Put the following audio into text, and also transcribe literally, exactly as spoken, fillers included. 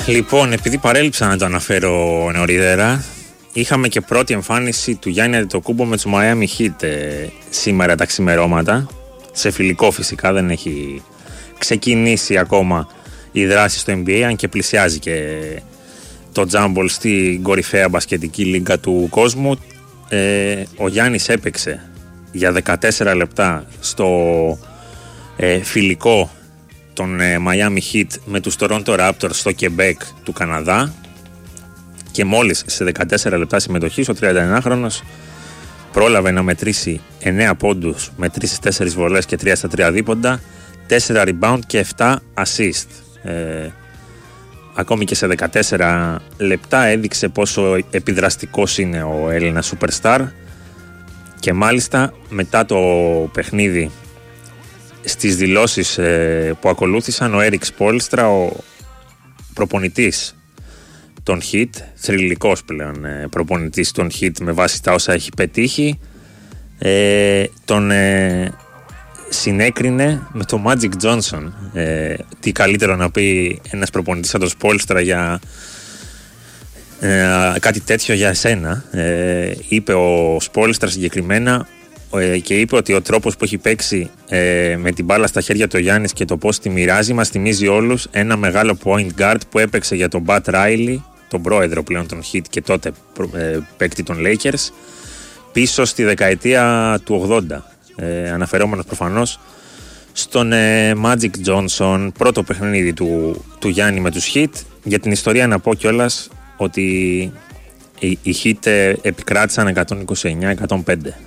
Λοιπόν, επειδή παρέλειψα να το αναφέρω νωρίτερα, είχαμε και πρώτη εμφάνιση του Γιάννη Αντετοκούμπο με τους Miami Heat ε, σήμερα τα ξημερώματα. Σε φιλικό φυσικά, δεν έχει ξεκινήσει ακόμα η δράση στο N B A, αν και πλησιάζει και το τζάμπολ στην κορυφαία μπασκετική λίγκα του κόσμου. Ε, ο Γιάννης έπαιξε για δεκατέσσερα λεπτά στο ε, φιλικό των ε, Miami Heat με τους Toronto Raptors στο Quebec του Καναδά, και μόλις σε δεκατέσσερα λεπτά συμμετοχής ο τριανταεννιάχρονος πρόλαβε να μετρήσει εννέα πόντους, μετρήσει τέσσερις βολές και τρία στα τρία δίποντα, τέσσερα rebound και επτά assist. Ε, ακόμη και σε δεκατέσσερα λεπτά έδειξε πόσο επιδραστικός είναι ο Έλληνας superstar, και μάλιστα μετά το παιχνίδι, στις δηλώσεις ε, που ακολούθησαν, ο Έρικ Σπόλστρα, ο προπονητής των Heat, θρυλικός πλέον ε, προπονητής των Heat με βάση τα όσα έχει πετύχει, ε, τον ε, συνέκρινε με το Magic Johnson. Ε, τι καλύτερο να πει ένας προπονητής σαν τον Σπόλστρα για ε, κάτι τέτοιο για εσένα. Ε, είπε ο Σπόλστρα συγκεκριμένα, και είπε ότι ο τρόπος που έχει παίξει ε, με την μπάλα στα χέρια του Γιάννης και το πώς τη μοιράζει μας θυμίζει όλους ένα μεγάλο point guard που έπαιξε για τον Bat Riley, τον πρόεδρο πλέον των Heat και τότε ε, παίκτη των Lakers, πίσω στη δεκαετία του ογδόντα, ε, αναφερόμενος προφανώς στον ε, Magic Johnson. Πρώτο παιχνίδι του, του Γιάννη με τους Heat. Για την ιστορία να πω κιόλας ότι οι, οι Heat ε, επικράτησαν εκατόν είκοσι εννιά εκατόν πέντε.